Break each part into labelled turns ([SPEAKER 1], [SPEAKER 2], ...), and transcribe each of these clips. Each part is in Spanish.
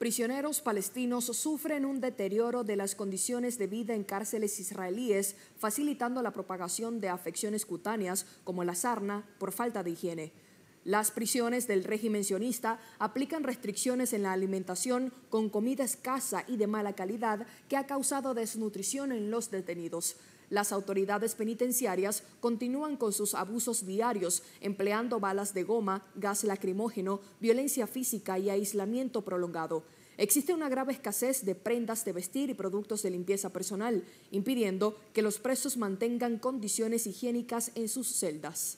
[SPEAKER 1] Prisioneros palestinos sufren un deterioro de las condiciones de vida en cárceles israelíes, facilitando la propagación de afecciones cutáneas como la sarna por falta de higiene. Las prisiones del régimen sionista aplican restricciones en la alimentación con comida escasa y de mala calidad que ha causado desnutrición en los detenidos. Las autoridades penitenciarias continúan con sus abusos diarios, empleando balas de goma, gas lacrimógeno, violencia física y aislamiento prolongado. Existe una grave escasez de prendas de vestir y productos de limpieza personal, impidiendo que los presos mantengan condiciones higiénicas en sus celdas.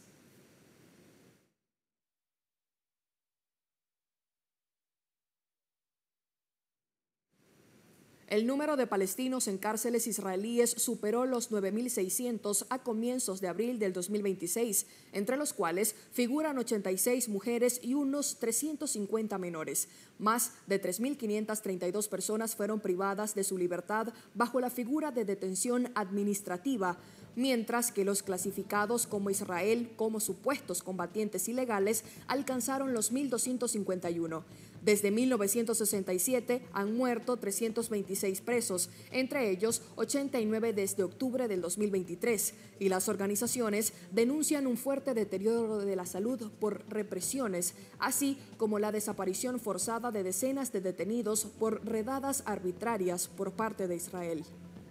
[SPEAKER 1] El número de palestinos en cárceles israelíes superó los 9.600 a comienzos de abril del 2026, entre los cuales figuran 86 mujeres y unos 350 menores. Más de 3.532 personas fueron privadas de su libertad bajo la figura de detención administrativa, mientras que los clasificados como Israel como supuestos combatientes ilegales alcanzaron los 1.251. Desde 1967 han muerto 326 presos, entre ellos 89 desde octubre del 2023, y las organizaciones denuncian un fuerte deterioro de la salud por represiones, así como la desaparición forzada de decenas de detenidos por redadas arbitrarias por parte de Israel.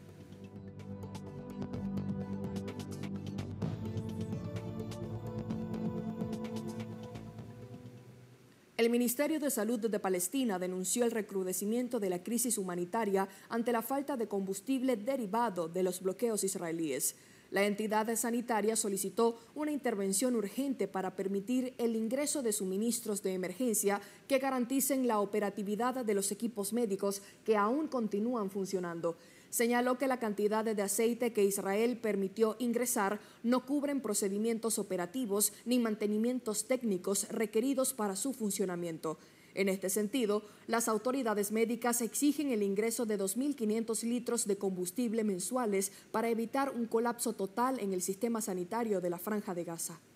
[SPEAKER 1] El Ministerio de Salud de Palestina denunció el recrudecimiento de la crisis humanitaria ante la falta de combustible derivado de los bloqueos israelíes. La entidad sanitaria solicitó una intervención urgente para permitir el ingreso de suministros de emergencia que garanticen la operatividad de los equipos médicos que aún continúan funcionando. Señaló que la cantidad de aceite que Israel permitió ingresar no cubren procedimientos operativos ni mantenimientos técnicos requeridos para su funcionamiento. En este sentido, las autoridades médicas exigen el ingreso de 2.500 litros de combustible mensuales para evitar un colapso total en el sistema sanitario de la Franja de Gaza.